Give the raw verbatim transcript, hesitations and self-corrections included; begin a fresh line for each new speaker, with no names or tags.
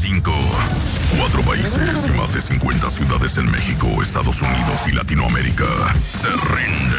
cinco. Cuatro países y más de cincuenta ciudades en México, Estados Unidos y Latinoamérica se rinden.